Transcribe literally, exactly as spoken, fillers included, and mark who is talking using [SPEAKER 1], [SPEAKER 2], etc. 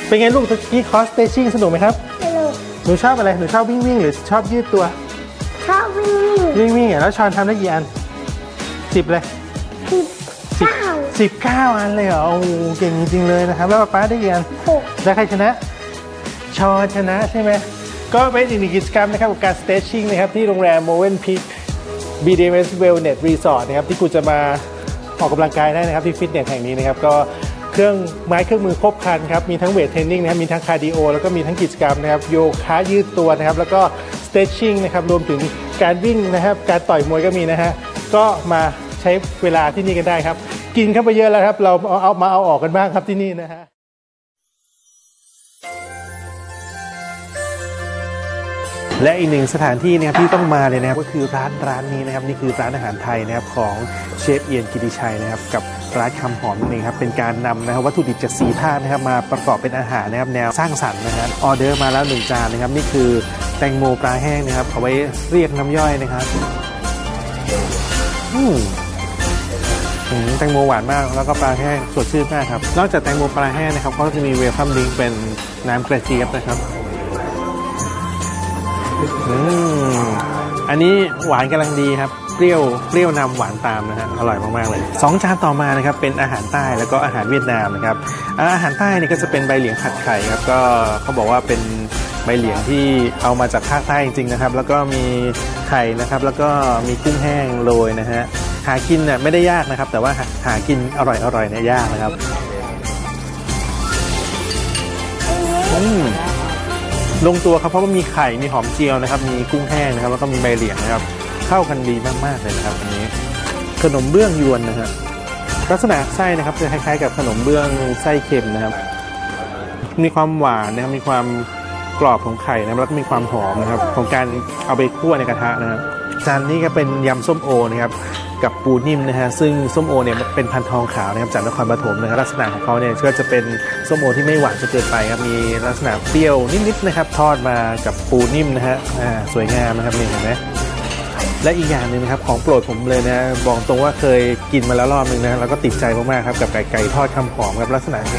[SPEAKER 1] เป็นไงลูกตะกี้คอสเตชิ่งสนุกไหมครับ
[SPEAKER 2] สนุก
[SPEAKER 1] หนูชอบอะไรหนูชอบวิ่งวิ่งหรือชอบยืดตัว
[SPEAKER 2] ชอบวิ่ง
[SPEAKER 1] วิ่งวิ่งอ่ะแล้วชอนทำได้กี่อันสิบเลย
[SPEAKER 2] สิบเก้า
[SPEAKER 1] สิบเก้าอันเลยเหรอโอ้เก่งจริงๆเลยนะครับแล้วป๊าได้กี่อันหกแล้วใครชนะชอนชนะใช่ไหมก็เป็นอีกหนึ่งกิจกรรมนะครับกับการ stretching นะครับที่โรงแรม Movenpick บี ดี เอ็ม เอส Wellness Resort นะครับที่คุณจะมาออกกำลังกายได้นะครับที่ฟิตเนสแห่งนี้นะครับก็เครื่องไม้เครื่องมือครบครันครับมีทั้งเวทเทรนนิ่งนะครับมีทั้งคาร์ดิโอแล้วก็มีทั้งกิจกรรมนะครับโยคะยืดตัวนะครับแล้วก็ stretching นะครับรวมถึงการวิ่งนะครับการต่อยมวยก็มีนะฮะก็มาใช้เวลาที่นี่กันได้ครับกินเข้าไปเยอะแล้วครับเราเอาเอามาเอาออกกันบ้างครับที่นี่นะฮะและอีกหนึ่งสถานที่นะครับที่ต้องมาเลยนะครับก็คือร้านร้านนี้นะครับนี่คือร้านอาหารไทยนะครับของเชฟเอียนกิติชัยนะครับกับร้านคำหอมนั่นเองครับเป็นการนำนะครับวัตถุดิบจากสีธาตุนะครับมาประกอบเป็นอาหารนะครับแนวสร้างสรรค์นะครับออเดอร์มาแล้วหนึ่งจานนะครับนี่คือแตงโมปลาแห้งนะครับเอาไว้เรียกน้ำย่อยนะครับอืมแตงโมหวานมากแล้วก็ปลาแห้งสดชื่นมากครับนอกจากแตงโมปลาแห้งนะครับก็จะมีเวลคัมดริงก์เป็นน้ำกระเจี๊ยบนะครับอืมอันนี้หวานกำลังดีครับเปรี้ยวเปรี้ยวนำหวานตามนะฮะอร่อยมากๆเลยสองจานต่อมานะครับเป็นอาหารใต้แล้วก็อาหารเวียดนามนะครับอาหารใต้นี่ก็จะเป็นใบเหลียงผัดไข่ครับก็เขาบอกว่าเป็นใบเหลียงที่เอามาจากภาคใต้จริงๆนะครับแล้วก็มีไข่นะครับแล้วก็มีกุ้งแห้งโรยนะฮะหากินเนี่ยไม่ได้ยากนะครับแต่ว่าหากินอร่อยๆเนี่ยยากนะครับอืมลงตัวครับเพราะว่ามีไข่มีหอมเจียวนะครับมีกุ้งแห้งนะครับแล้วก็มีใบเหลียงนะครับเข้ากันดีมากๆเลยนะครับอันนี้ขนมเบื้องยวนนะฮะลักษณะไส้นะครับจะคล้ายๆกับขนมเบื้องไส้เค็มนะครับมีความหวานนะครับมีความกรอบของไข่นะครับแล้วก็มีความหอมนะครับของการเอาไปคั่วในกระทะนะครับจานนี้ก็เป็นยำส้มโอนะครับกับปูนิ่มนะฮะซึ่งส้มโอเนี่ยเป็นพันธุ์ทองขาวนะครับจากนครปฐมนะครับลักษณะของเขาเนี่ยก็จะเป็นส้มโอที่ไม่หวานจนเกินไปครับมีลักษณะเปรี้ยวนิดๆนะครับทอดมากับปูนิ่มนะฮะอ่าสวยงามนะครับนี่เห็นไหมและอีกอย่างหนึ่งนะครับของโปรดผมเลยนะบอกตรงว่าเคยกินมาแล้วรอบนึงนะแล้วก็ติดใจมากๆครับกับไก่ไก่ทอดคำหอมครับลักษณะ